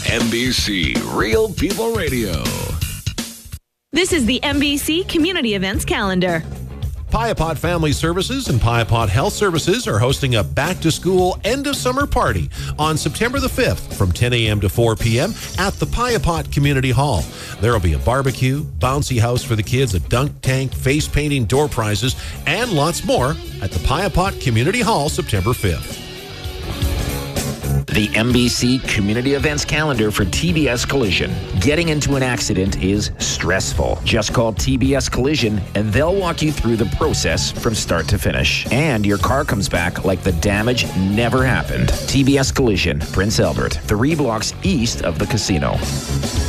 NBC Real People Radio. This is the NBC Community Events Calendar. Piapot Family Services and Piapot Health Services are hosting a back-to-school end-of-summer party on September the 5th from 10 a.m. to 4 p.m. at the Piapot Community Hall. There will be a barbecue, bouncy house for the kids, a dunk tank, face painting, door prizes, and lots more at the Piapot Community Hall September 5th. The NBC Community Events Calendar for TBS Collision. Getting into an accident is stressful. Just call TBS Collision and they'll walk you through the process from start to finish. And your car comes back like the damage never happened. TBS Collision, Prince Albert, 3 blocks east of the casino.